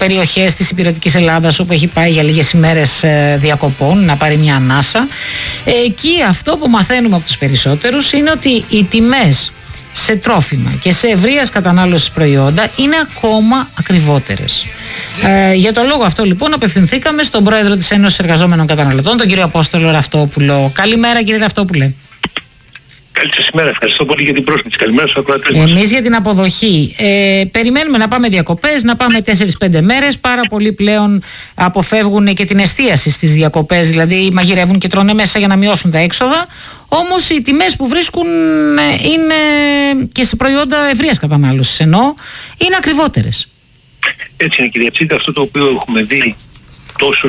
περιοχές της υπηρετικής Ελλάδας όπου έχει πάει για λίγες ημέρες διακοπών να πάρει μια ανάσα. Εκεί αυτό που μαθαίνουμε από τους περισσότερους είναι ότι οι τιμές σε τρόφιμα και σε ευρείας κατανάλωσης προϊόντα είναι ακόμα ακριβότερες. Για τον λόγο αυτό λοιπόν απευθυνθήκαμε στον πρόεδρο της Ένωσης Εργαζόμενων Καταναλωτών, τον κύριο Απόστολο Ραυτόπουλο. Καλημέρα κύριε Ραυτόπουλε. Καλή σας ημέρα, ευχαριστώ πολύ για την πρόσκληση. Καλημέρα στους ακροατές μας. Εμείς για την αποδοχή. Περιμένουμε να πάμε διακοπές, να πάμε 4-5 μέρες. Πάρα πολλοί πλέον αποφεύγουν και την εστίαση στις διακοπές, δηλαδή μαγειρεύουν και τρώνε μέσα για να μειώσουν τα έξοδα. Όμως οι τιμές που βρίσκουν είναι και σε προϊόντα ευρείας κατανάλωσης, ενώ είναι ακριβότερες. Έτσι είναι κυρία Τσίτα, αυτό το οποίο έχουμε δει τόσο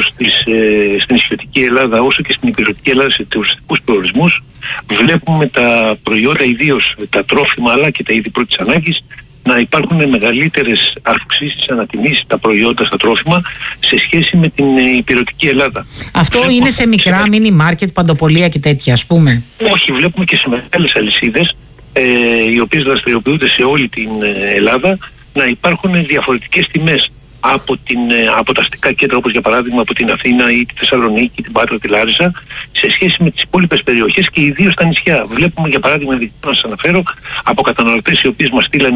στην νησιωτική Ελλάδα όσο και στην υπηρετική Ελλάδα σε τουριστικούς προορισμούς, βλέπουμε τα προϊόντα, ιδίως τα τρόφιμα αλλά και τα είδη πρώτης ανάγκης, να υπάρχουν μεγαλύτερες αυξήσεις ανατιμής τα προϊόντα στα τρόφιμα σε σχέση με την υπηρετική Ελλάδα. Αυτό βλέπουμε είναι σε μικρά μίνι μάρκετ, παντοπολία και τέτοια, ας πούμε? Όχι, βλέπουμε και σε μεγάλες αλυσίδες οι οποίες δραστηριοποιούνται σε όλη την Ελλάδα να υπάρχουν διαφορετικές τιμές από τα αστικά κέντρα, όπως για παράδειγμα από την Αθήνα ή τη Θεσσαλονίκη, την Πάτρα, τη Λάρισα, σε σχέση με τις υπόλοιπες περιοχές και ιδίως τα νησιά. Βλέπουμε για παράδειγμα, να σας αναφέρω, από καταναλωτές οι οποίοι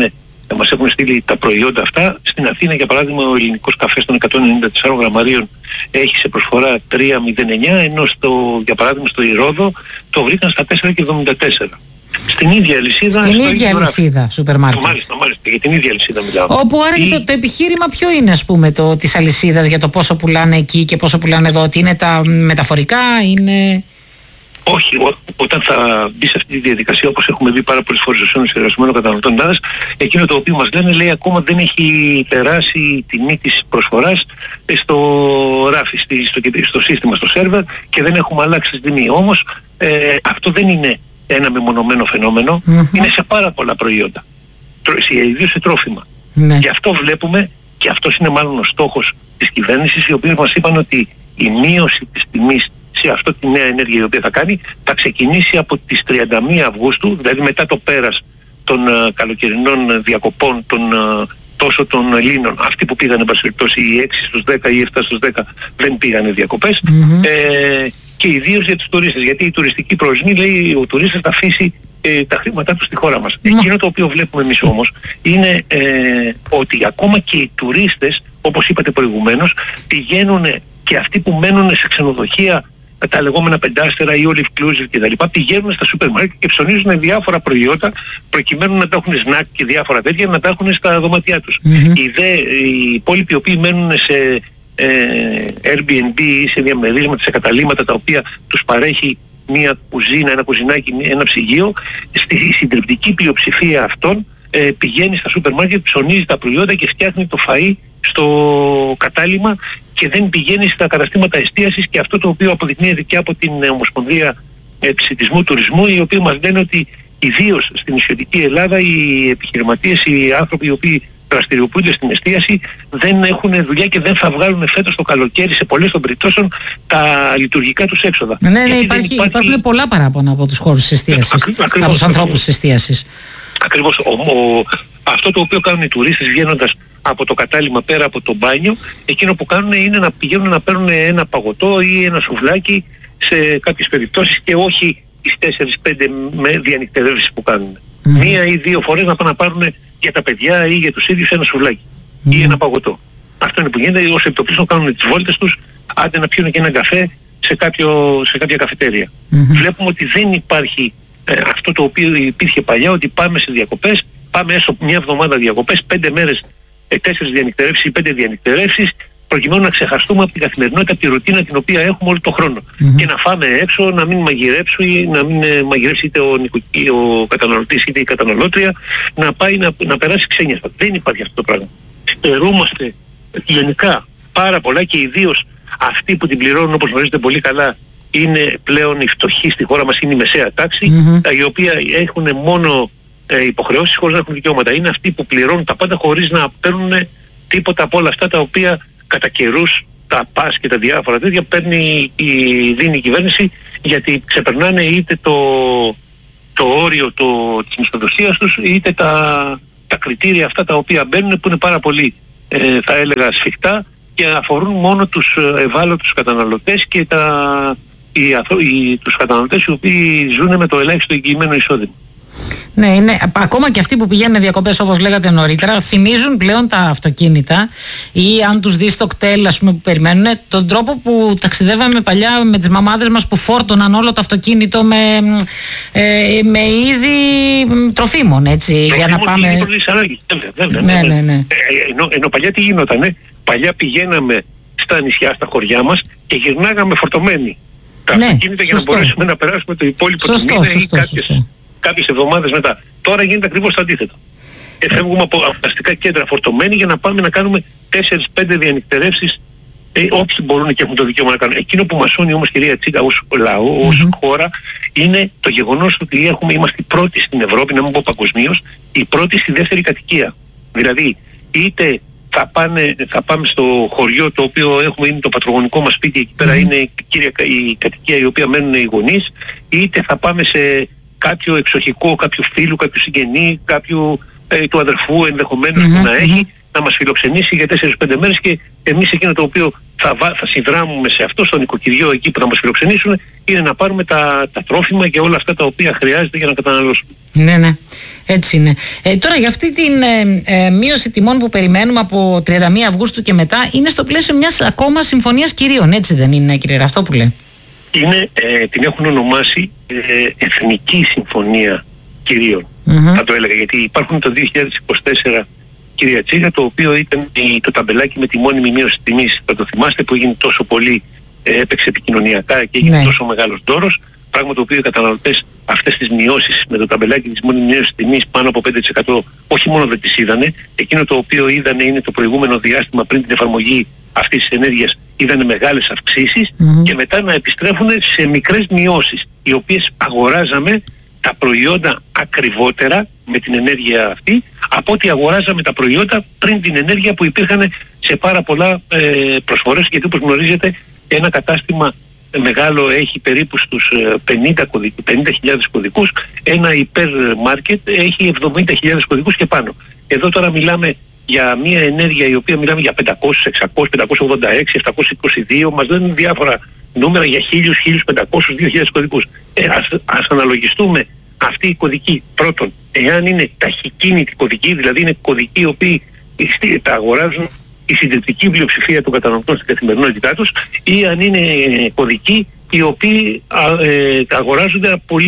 μας έχουν στείλει τα προϊόντα αυτά. Στην Αθήνα για παράδειγμα ο ελληνικός καφές των 194 γραμμαρίων έχει σε προσφορά 3,09, ενώ για παράδειγμα στο Ηρώδο το βρήκαν στα 4,74. Στην ίδια αλυσίδα. Στην ίδια αλυσίδα σούπερ μάρκετ. Μάλιστα, για την ίδια αλυσίδα μιλάω. Όπου άρα το επιχείρημα ποιο είναι, ας πούμε, της αλυσίδας για το πόσο πουλάνε εκεί και πόσο πουλάνε εδώ? Ότι είναι τα μεταφορικά, είναι? Όχι, όταν θα μπει σε αυτή τη διαδικασία, όπως έχουμε δει πάρα πολλές φορές στους Εργαζομένων Καταναλωτών Ελλάδας, εκείνο το οποίο μας λένε, λέει, ακόμα δεν έχει περάσει η τιμή της προσφοράς στο ράφι, στο σύστημα, στο σερβερ, και δεν έχουμε αλλάξει τη τιμή. Όμως αυτό δεν είναι ένα μεμονωμένο φαινόμενο, είναι σε πάρα πολλά προϊόντα, ιδίως σε τρόφιμα. Γι' αυτό βλέπουμε, και αυτός είναι μάλλον ο στόχος της κυβέρνησης, οι οποίοι μας είπαν ότι η μείωση της τιμής σε αυτή τη νέα ενέργεια η οποία θα κάνει θα ξεκινήσει από τις 31 Αυγούστου, δηλαδή μετά το πέρας των καλοκαιρινών διακοπών τόσο των Ελλήνων, αυτοί που πήγανε περιπτώσει οι 6 στους 10 ή 7 στους 10 δεν πήγανε διακοπές, και ιδίως για τους τουρίστες, γιατί οι τουριστικοί προορισμοί, λέει, ο τουρίστας θα αφήσει τα χρήματά του στη χώρα μας. Εκείνο το οποίο βλέπουμε εμείς όμως είναι ότι ακόμα και οι τουρίστες, όπως είπατε προηγουμένως, πηγαίνουν, και αυτοί που μένουν σε ξενοδοχεία, τα λεγόμενα πεντάστερα ή all inclusive κτλ., πηγαίνουν στα σούπερ μάρκετ και ψωνίζουν διάφορα προϊόντα προκειμένου να τα έχουν σνακ και διάφορα τέτοια, να τα έχουν στα δωμάτια τους. Οι υπόλοιποι οι οποίοι μένουν σε Airbnb ή σε διαμερίσματα, σε καταλύματα τα οποία τους παρέχει μια κουζίνα, ένα κουζινάκι, ένα ψυγείο, στη συντριπτική πλειοψηφία αυτών πηγαίνει στα σούπερ μάρκετ, ψωνίζει τα προϊόντα και φτιάχνει το φαΐ στο κατάλημα και δεν πηγαίνει στα καταστήματα εστίασης, και αυτό το οποίο αποδεικνύεται και από την Ομοσπονδία Επισιτισμού Τουρισμού, οι οποίοι μας λένε ότι ιδίως στην νησιωτική Ελλάδα οι επιχειρηματίες, οι άνθρωποι οι οποίοι δραστηριοποιούνται στην εστίαση δεν έχουν δουλειά και δεν θα βγάλουν φέτος το καλοκαίρι σε πολλές των περιπτώσεων τα λειτουργικά τους έξοδα. Ναι, υπάρχουν πολλά παράπονα από τους χώρους της εστίασης, από τους ανθρώπους της εστίασης. Ακριβώς. Αυτό το οποίο κάνουν οι τουρίστες βγαίνοντας από το κατάλημα πέρα από το μπάνιο, εκείνο που κάνουν είναι να πηγαίνουν να παίρνουν ένα παγωτό ή ένα σουβλάκι σε κάποιες περιπτώσεις, και όχι τις 4-5 με διανυκτερεύσεις που κάνουν. Μία ή δύο φορές να πάνε να πάρουν για τα παιδιά ή για τους ίδιους ένα σουβλάκι ή ένα παγωτό. Αυτό είναι που γίνεται, ως επιτοπλίστων κάνουν τις βόλτες τους, άντε να πιούν και ένα καφέ σε κάποια καφετέρια. Βλέπουμε ότι δεν υπάρχει αυτό το οποίο υπήρχε παλιά, ότι πάμε σε διακοπές, πάμε έστω μια εβδομάδα διακοπές, 5 μέρες, 4 διανυκτερεύσεις ή 5 διανυκτερεύσεις, προκειμένου να ξεχαστούμε από την καθημερινότητα, από τη ρουτίνα την οποία έχουμε όλο τον χρόνο. Και να φάμε έξω, να μην μαγειρέψει, να μην μαγειρέψει είτε ο καταναλωτής είτε η καταναλώτρια, να πάει να περάσει ξένιαστα. Δεν υπάρχει αυτό το πράγμα. Στερούμαστε γενικά πάρα πολλά, και ιδίως αυτοί που την πληρώνουν, όπως γνωρίζετε πολύ καλά, είναι πλέον οι φτωχοί στη χώρα μας, είναι η μεσαία τάξη, οι οποίοι έχουν μόνο υποχρεώσεις χωρίς να έχουν δικαιώματα. Είναι αυτοί που πληρώνουν τα πάντα χωρίς να παίρνουν τίποτα από όλα αυτά τα οποία κατά καιρούς, τα πας και τα διάφορα τέτοια, δίνει η κυβέρνηση, γιατί ξεπερνάνε είτε το όριο της μισθοδοσίας τους, είτε τα κριτήρια αυτά τα οποία μπαίνουν, που είναι πάρα πολύ θα έλεγα σφιχτά και αφορούν μόνο τους ευάλωτους καταναλωτές και τους καταναλωτές οι οποίοι ζουν με το ελάχιστο εγγυημένο εισόδημα. Ναι, είναι, ακόμα και αυτοί που πηγαίνουν διακοπές, όπως λέγατε νωρίτερα, θυμίζουν πλέον τα αυτοκίνητα, ή αν τους δεις στο κτέλ, ας πούμε, που περιμένουν, τον τρόπο που ταξιδεύαμε παλιά με τις μαμάδες μας που φόρτωναν όλο το αυτοκίνητο με είδη τροφίμων, έτσι, για να πάμε... Ναι. Ενώ παλιά τι γινότανε, παλιά πηγαίναμε στα νησιά, στα χωριά μας και γυρνάγαμε φορτωμένοι τα αυτοκίνητα για να μπορέσουμε να περάσουμε το υπόλοιπο του μήνα ή κάποιες εβδομάδες μετά. Τώρα γίνεται ακριβώς το αντίθετο. Φεύγουμε από αστικά κέντρα φορτωμένοι για να πάμε να κάνουμε 4-5 διανυκτερεύσεις, όποιοι μπορούν και έχουν το δικαίωμα να κάνουν. Εκείνο που μας σώνει όμως, κυρία Τσίκα, ως λαό, ως χώρα, είναι το γεγονός ότι είμαστε οι πρώτοι στην Ευρώπη, να μην πω παγκοσμίως, οι πρώτοι στη δεύτερη κατοικία. Δηλαδή, είτε θα πάμε στο χωριό το οποίο έχουμε, είναι το πατρογονικό μας σπίτι, εκεί πέρα είναι η κατοικία η οποία μένουν οι γονείς, είτε θα πάμε σε κάποιο εξοχικό, κάποιο φίλου, κάποιο συγγενή, κάποιου του αδερφού ενδεχομένως που να έχει, να μας φιλοξενήσει για 4-5 μέρες και εμείς εκείνο το οποίο θα συνδράμουμε σε αυτό, στο νοικοκυριό εκεί που θα μας φιλοξενήσουν, είναι να πάρουμε τα τρόφιμα και όλα αυτά τα οποία χρειάζεται για να καταναλώσουμε. Ναι, έτσι είναι. Τώρα για αυτή την μείωση τιμών που περιμένουμε από 31 Αυγούστου και μετά, είναι στο πλαίσιο μιας ακόμα συμφωνίας κυρίων, έτσι δεν είναι, κύριε Ραυτόπουλε? Την έχουν ονομάσει Εθνική Συμφωνία Κυρίων, θα το έλεγα, γιατί υπάρχουν το 2024, κυρία Τσίγα, το οποίο ήταν το ταμπελάκι με τη μόνιμη μείωση τιμής, θα το θυμάστε, που έγινε τόσο πολύ, έπαιξε επικοινωνιακά και έγινε τόσο μεγάλος δώρος, πράγμα το οποίο οι καταναλωτές αυτές τις μειώσεις με το ταμπελάκι της μόνιμης μείωσης τιμής πάνω από 5% όχι μόνο δεν τις είδανε, εκείνο το οποίο είδανε είναι το προηγούμενο διάστημα πριν την εφαρμογή αυτής της ενέργειας, είδανε μεγάλες αυξήσεις και μετά να επιστρέφουν σε μικρές μειώσεις, οι οποίες αγοράζαμε τα προϊόντα ακριβότερα με την ενέργεια αυτή από ό,τι αγοράζαμε τα προϊόντα πριν την ενέργεια που υπήρχαν σε πάρα πολλά προσφορές, γιατί όπως γνωρίζετε ένα κατάστημα μεγάλο έχει περίπου στους 50.000 κωδικούς, ένα υπερμάρκετ έχει 70.000 κωδικούς και πάνω. Εδώ τώρα μιλάμε για μια ενέργεια η οποία μιλάμε για 500, 600, 586, 722, μας λένε διάφορα νούμερα για 1.000, 1.500, 2.000 κωδικούς. Ας αναλογιστούμε αυτοί οι κωδικοί, πρώτον, εάν είναι ταχυκίνητοι κωδικοί, δηλαδή είναι κωδικοί οι οποίοι τα αγοράζουν η συντριπτική πλειοψηφία των καταναλωτών στην καθημερινότητά τους, ή αν είναι κωδικοί οι οποίοι αγοράζονται από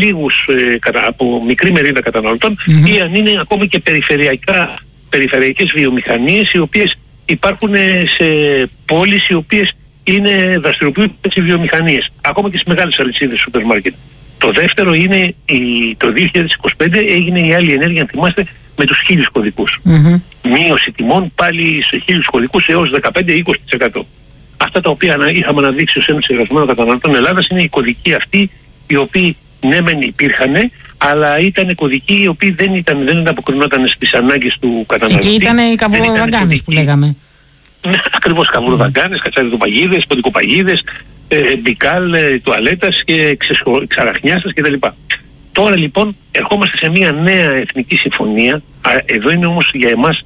από μικρή μερίδα καταναλωτών, ή αν είναι ακόμα και περιφερειακές βιομηχανίες οι οποίες υπάρχουν σε πόλεις οι οποίες δραστηριοποιούνται σε βιομηχανίες, ακόμα και στις μεγάλες αλυσίδες σούπερ μάρκετ. Το δεύτερο είναι το 2025 έγινε η άλλη ενέργεια, αν θυμάστε, με τους 1.000 κωδικούς. Μείωση τιμών πάλι σε 1.000 κωδικούς έως 15-20%. Αυτά τα οποία είχαμε αναδείξει ως Ένωση Εργαζομένων Καταναλωτών Ελλάδας είναι οι κωδικοί αυτοί, οι οποίοι ναι μεν υπήρχαν, αλλά ήταν κωδικοί οι οποίοι δεν ανταποκρινόταν στις ανάγκες του καταναλωτή. Και ήταν οι καβουροδαγκάνες που λέγαμε. Ναι, ακριβώς, καβουροδαγκάνες, κατσαριδοπαγίδες, ποντικοπαγίδες, μπικάλ, τουαλέτας και ξαραχνιάστας κτλ. Τώρα λοιπόν ερχόμαστε σε μια νέα εθνική συμφωνία. Εδώ είναι όμως για εμάς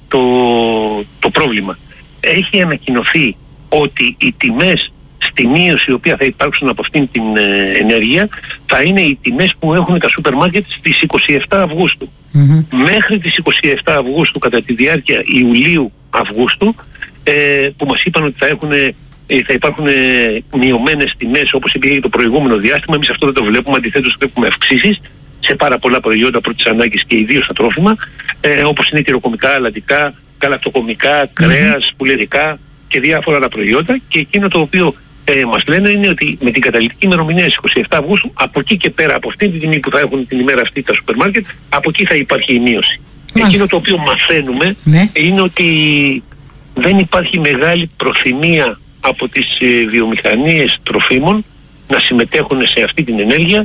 το πρόβλημα. Έχει ανακοινωθεί ότι οι τιμές στη μείωση η οποία θα υπάρξουν από αυτήν την ενέργεια θα είναι οι τιμές που έχουν τα σούπερ μάρκετ στις 27 Αυγούστου. Μέχρι τις 27 Αυγούστου, κατά τη διάρκεια Ιουλίου-Αυγούστου, που μας είπαν ότι θα υπάρχουν μειωμένες τιμές όπως υπήρχε το προηγούμενο διάστημα. Εμείς αυτό δεν το βλέπουμε, αντιθέτως βλέπουμε αυξήσεις σε πάρα πολλά προϊόντα πρώτης ανάγκης και ιδίως στα τρόφιμα, όπως είναι τυροκομικά, αλατικά, γαλακτοκομικά, κρέας, πουλερικά και διάφορα άλλα προϊόντα, και εκείνο το οποίο μας λένε είναι ότι με την καταληκτική ημερομηνία στις 27 Αυγούστου, από εκεί και πέρα, από αυτή την τιμή που θα έχουν την ημέρα αυτή τα σούπερ μάρκετ, από εκεί θα υπάρχει η μείωση. Εκείνο το οποίο μαθαίνουμε είναι ότι δεν υπάρχει μεγάλη προθυμία από τις βιομηχανίες τροφίμων να συμμετέχουν σε αυτή την ενέργεια,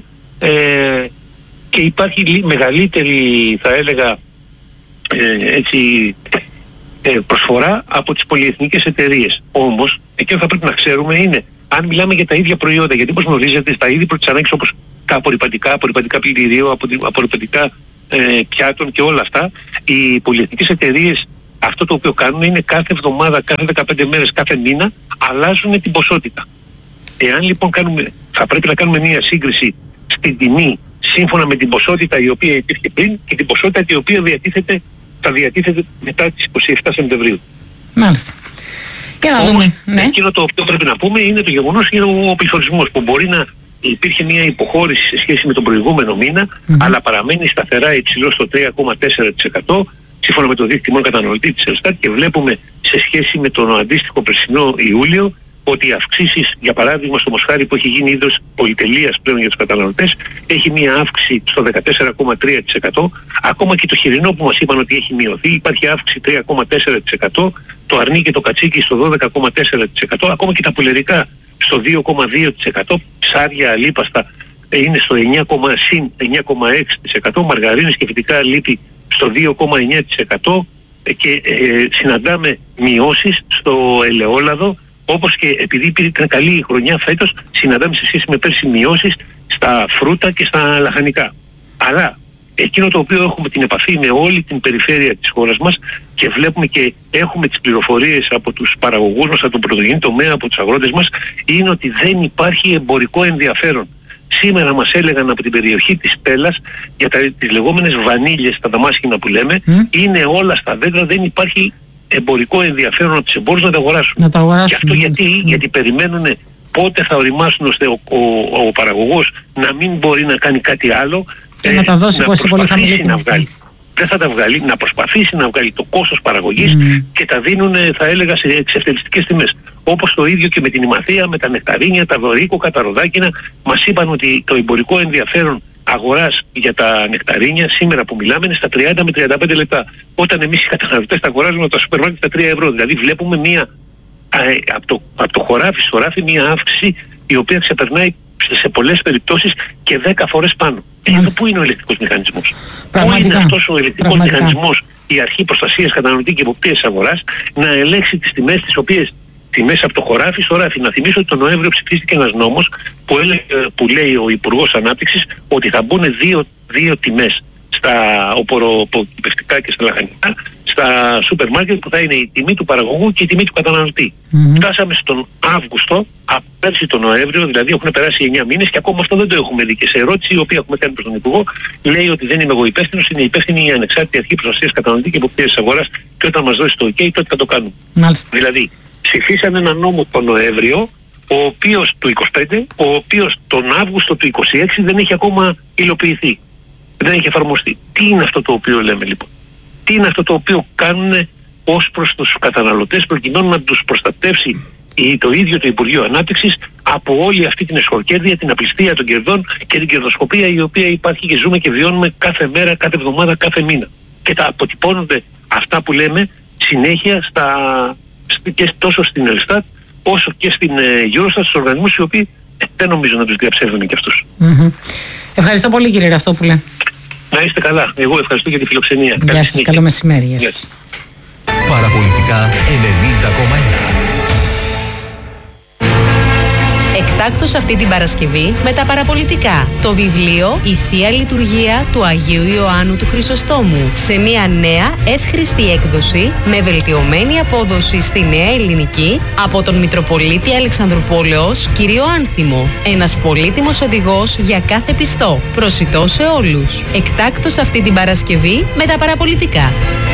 και υπάρχει μεγαλύτερη, θα έλεγα, προσφορά από τις πολυεθνικές εταιρείες. Όμως, εκείνο θα πρέπει να ξέρουμε είναι, αν μιλάμε για τα ίδια προϊόντα, γιατί όπως γνωρίζετε, στα είδη πρώτης ανάγκης όπως τα απορρυπαντικά πλυντηρίου, απορρυπαντικά πιάτων και όλα αυτά, οι πολυεθνικές εταιρείες αυτό το οποίο κάνουν είναι κάθε εβδομάδα, κάθε 15 μέρες, κάθε μήνα αλλάζουν την ποσότητα. Εάν λοιπόν θα πρέπει να κάνουμε μια σύγκριση στην τιμή σύμφωνα με την ποσότητα η οποία υπήρχε πριν και την ποσότητα η οποία θα διατίθεται μετά τις 27 Σεπτεμβρίου. Μάλιστα. Για να δούμε. Ναι. Εκείνο το οποίο πρέπει να πούμε είναι το γεγονός είναι ο πληθωρισμός, που μπορεί να υπήρχε μια υποχώρηση σε σχέση με τον προηγούμενο μήνα, αλλά παραμένει σταθερά υψηλό στο 3,4% σύμφωνα με το δίκτυο τιμών καταναλωτή της Ελστάτ, και βλέπουμε σε σχέση με τον αντίστοιχο περσινό Ιούλιο ότι οι αυξήσεις, για παράδειγμα στο μοσχάρι που έχει γίνει είδος πολυτελείας πλέον για τους καταναλωτές, έχει μια αύξηση στο 14,3%. Ακόμα και το χοιρινό που μας είπαν ότι έχει μειωθεί, υπάρχει αύξηση 3,4%. Το αρνί και το κατσίκι στο 12,4%. Ακόμα και τα πουλερικά στο 2,2%. Ψάρια αλίπαστα είναι στο 9,6%. Μαργαρίνες και φυτικά λίπη στο 2,9%. Και συναντάμε μειώσεις στο ελαιόλαδο, όπως και επειδή ήταν καλή η χρονιά φέτος, συναντάμε σε σχέση με πέρσι μειώσεις στα φρούτα και στα λαχανικά. Αλλά εκείνο το οποίο έχουμε την επαφή με όλη την περιφέρεια της χώρας μας και βλέπουμε και έχουμε τις πληροφορίες από τους παραγωγούς μας, από τον πρωτογενή τομέα, από τους αγρότες μας, είναι ότι δεν υπάρχει εμπορικό ενδιαφέρον. Σήμερα μας έλεγαν από την περιοχή της Πέλας για τις λεγόμενες βανίλιες, τα δαμάσχηνα που λέμε, είναι όλα στα δέντρα, δεν υπάρχει εμπορικό ενδιαφέρον από τους εμπόρους να τα αγοράσουν. Και αυτό γιατί περιμένουν πότε θα οριμάσουν ώστε ο παραγωγός να μην μπορεί να κάνει κάτι άλλο και να τα δώσει πολύ χαμηλή να βγάλει. Δεν θα τα βγάλει, να προσπαθήσει να βγάλει το κόστος παραγωγής και τα δίνουν, θα έλεγα, σε εξευτελιστικές τιμές. Όπως το ίδιο και με την ημαθία, με τα νεκταρίνια, τα δωρίκοκα, τα ροδάκινα. Μας είπαν ότι το εμπορικό ενδιαφέρον αγοράς για τα νεκταρίνια σήμερα που μιλάμε είναι στα 30 με 35 λεπτά. Όταν εμείς οι καταναλωτές τα αγοράζουμε από τα σούπερ μάρκετ στα 3 ευρώ. Δηλαδή βλέπουμε από το χωράφι στο ράφι μια αύξηση η οποία ξεπερνάει σε πολλές περιπτώσεις και 10 φορές πάνω. Εδώ πού είναι ο ελεκτικός μηχανισμός? Πού είναι αυτός ο ελεκτικός μηχανισμός, η αρχή προστασίας καταναλωτή και εποπτείας αγοράς, να ελέγξει τις τιμές τις οποίες τιμές από το χωράφι στο ράφι? Να θυμίσω ότι τον Νοέμβριο ψηφίστηκε ένας νόμος που λέει ο Υπουργός Ανάπτυξης ότι θα μπουν δύο τιμές στα οποροποκυπευτικά και στα λαχανικά, στα σούπερ μάρκετ, που θα είναι η τιμή του παραγωγού και η τιμή του καταναλωτή. Φτάσαμε στον Αύγουστο, πέρσι τον Νοέμβριο, δηλαδή έχουν περάσει 9 μήνες και ακόμα αυτό δεν το έχουμε δει. Και σε ερώτηση η οποία έχουμε κάνει προς τον Υπουργό, λέει ότι δεν είμαι εγώ υπεύθυνος, είναι υπεύθυνη η ανεξάρτητη αρχή προστασίας καταναλωτή και εποπτείας της αγοράς, και όταν μας δώσει το OK τότε θα το κάνουμε. Δηλαδή ψηφίσαν ένα νόμο τον Νοέμβριο, ο οποίος του 25, ο οποίος τον Αύγουστο του 26 δεν έχει ακόμα υλοποιηθεί. Δεν έχει εφαρμοστεί. Τι είναι αυτό το οποίο λέμε λοιπόν? Τι είναι αυτό το οποίο κάνουν ως προς τους καταναλωτές προκειμένου να τους προστατεύσει το ίδιο το Υπουργείο Ανάπτυξης από όλη αυτή την εσχολκέρδεια, την απληστία των κερδών και την κερδοσκοπία η οποία υπάρχει και ζούμε και βιώνουμε κάθε μέρα, κάθε εβδομάδα, κάθε μήνα. Και τα αποτυπώνονται αυτά που λέμε συνέχεια και τόσο στην Ελστάτ όσο και στην Eurostat, στους οργανισμούς οι οποίοι δεν νομίζω να τους διαψεύδουν και αυτούς. Ευχαριστώ πολύ, κύριε Ραυτόπουλε. Να είστε καλά. Εγώ ευχαριστώ για τη φιλοξενία. Γεια σας, καλό μεσημέρι. Γεια σας. Παραπολιτικά 90,1. Εκτάκτως αυτή την Παρασκευή με τα παραπολιτικά. Το βιβλίο «Η Θεία Λειτουργία του Αγίου Ιωάννου του Χρυσοστόμου» σε μια νέα εύχρηστη έκδοση με βελτιωμένη απόδοση στη νέα ελληνική από τον Μητροπολίτη Αλεξανδρουπόλεως κύριο Άνθιμο. Ένας πολύτιμος οδηγός για κάθε πιστό. Προσιτό σε όλους. Εκτάκτως αυτή την Παρασκευή με τα παραπολιτικά.